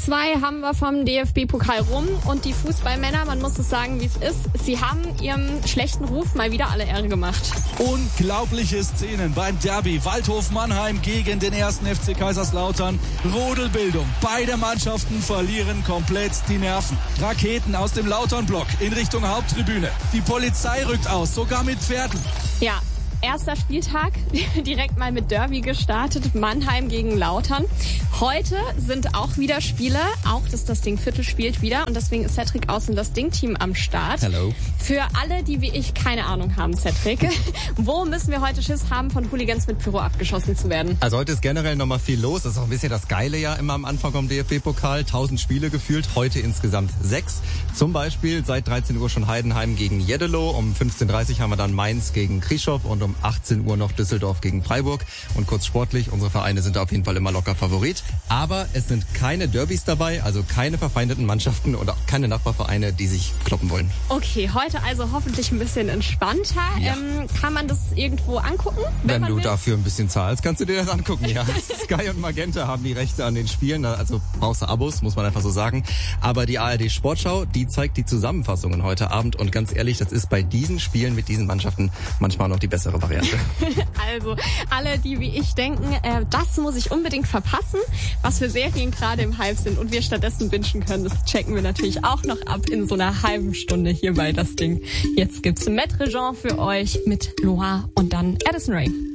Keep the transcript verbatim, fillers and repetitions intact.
zwei haben wir vom D F B-Pokal rum und die Fußballmänner, man muss es sagen, wie es ist, sie haben ihrem schlechten Ruf mal wieder alle Ehre gemacht. Unglaubliche Szenen beim Derby Waldhof Mannheim gegen den ersten F C Kaiserslautern. Rudelbildung. Beide Mannschaften verlieren komplett die Nerven. Raketen aus dem Lautern-Block in Richtung Haupttribüne. Die Polizei rückt aus, sogar mit Pferden. Ja. Erster Spieltag, direkt mal mit Derby gestartet, Mannheim gegen Lautern. Heute sind auch wieder Spiele, auch das Das Ding Viertel spielt wieder und deswegen ist Cedric Außen das Ding-Team am Start. Hello. Für alle, die wie ich keine Ahnung haben, Cedric, wo müssen wir heute Schiss haben, von Hooligans mit Pyro abgeschossen zu werden? Also heute ist generell nochmal viel los, das ist auch ein bisschen das Geile ja immer am Anfang vom D F B-Pokal, tausend Spiele gefühlt, heute insgesamt sechs. Zum Beispiel seit dreizehn Uhr schon Heidenheim gegen Jeddelo, um fünfzehn Uhr dreißig haben wir dann Mainz gegen Krischow und um achtzehn Uhr noch Düsseldorf gegen Freiburg. Und kurz sportlich, unsere Vereine sind da auf jeden Fall immer locker Favorit. Aber es sind keine Derbys dabei, also keine verfeindeten Mannschaften oder keine Nachbarvereine, die sich kloppen wollen. Okay, heute also hoffentlich ein bisschen entspannter. Ja. Ähm, kann man das irgendwo angucken? Wenn, Wenn du will? dafür ein bisschen zahlst, kannst du dir das angucken. Ja, Sky und Magenta haben die Rechte an den Spielen, also brauchst du Abos, muss man einfach so sagen. Aber die A R D Sportschau, die zeigt die Zusammenfassungen heute Abend und ganz ehrlich, das ist bei diesen Spielen mit diesen Mannschaften manchmal noch die bessere Variante. Also, alle, die wie ich denken, äh, das muss ich unbedingt verpassen, was für Serien gerade im Hype sind und wir stattdessen bingen können, das checken wir natürlich auch noch ab in so einer halben Stunde hier bei Das Ding. Jetzt gibt's Maître Jean für euch mit Loire und dann Addison Rae.